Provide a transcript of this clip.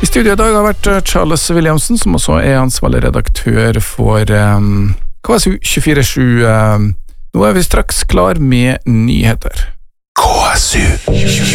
I studio I dag har vært Charles Williamson, som også ansvarlig redaktør for KSU 24/7. Nå vi straks klar med nyheter. KSU